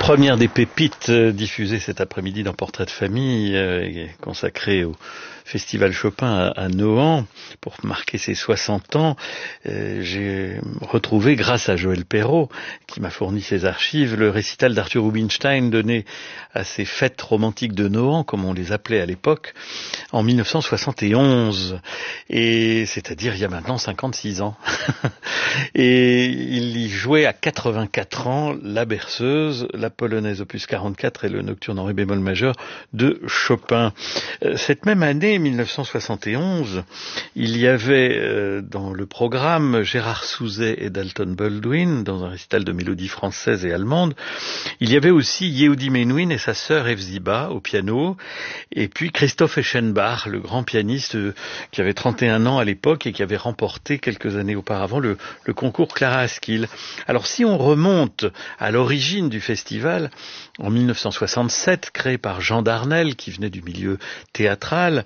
Première des pépites diffusées cet après-midi dans Portrait de famille, consacré au Festival Chopin à Nohant pour marquer ses 60 ans. J'ai retrouvé, grâce à Joël Perrault, qui m'a fourni ses archives, le récital d'Arthur Rubinstein donné à ces fêtes romantiques de Nohant, comme on les appelait à l'époque, en 1971, et c'est-à-dire il y a maintenant 56 ans. Et il y jouait à 84 ans la berceuse, la polonaise opus 44 et le nocturne en ré bémol majeur de Chopin. Cette même année, 1971, il y avait dans le programme Gérard Souzet et Dalton Baldwin, dans un récital de mélodie française et allemande. Il y avait aussi Yehudi Menuhin et sa sœur Efziba au piano, et puis Christoph Eschenbach, le grand pianiste qui avait 31 ans à l'époque et qui avait remporté quelques années auparavant le concours Clara Askill. Alors si on remonte à l'origine du festival, en 1967, créé par Jean Darnel, qui venait du milieu théâtral,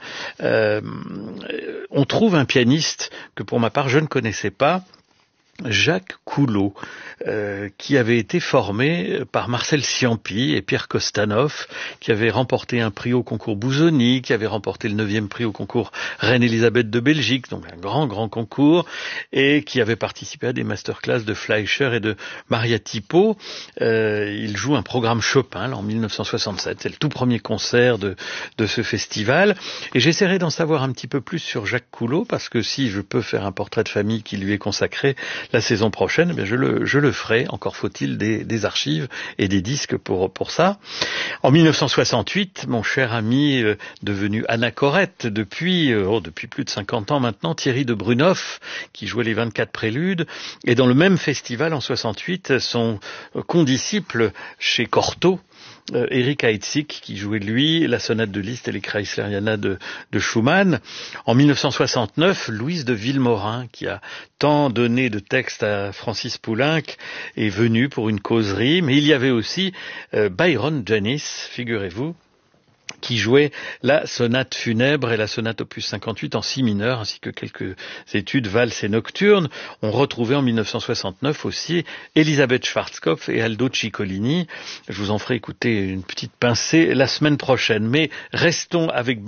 on trouve un pianiste que pour ma part je ne connaissais pas, Jacques Coulot, qui avait été formé par Marcel Ciampi et Pierre Kostanov, qui avait remporté un prix au concours Busoni, qui avait remporté le 9e prix au concours Reine-Elisabeth de Belgique, donc un grand concours, et qui avait participé à des masterclass de Fleischer et de Maria Tipo. Il joue un programme Chopin là, en 1967, c'est le tout premier concert de ce festival, et j'essaierai d'en savoir un petit peu plus sur Jacques Coulot, parce que si je peux faire un portrait de famille qui lui est consacré la saison prochaine, eh bien je le ferai. Encore faut-il des archives et des disques pour ça. En 1968, mon cher ami devenu anachorète depuis plus de 50 ans maintenant, Thierry de Brunoff, qui jouait les 24 préludes, et dans le même festival en 68, son condisciple chez Cortot, Eric Heitzig, qui jouait lui la sonate de Liszt et les Kreisleriana de Schumann. En 1969, Louise de Villemorin, qui a tant donné de textes à Francis Poulenc, est venue pour une causerie. Mais il y avait aussi Byron Janis, figurez-vous, qui jouait la sonate funèbre et la sonate opus 58 en si mineur, ainsi que quelques études valses et nocturnes. On retrouvait en 1969 aussi Elisabeth Schwarzkopf et Aldo Ciccolini. Je vous en ferai écouter une petite pincée la semaine prochaine. Mais restons avec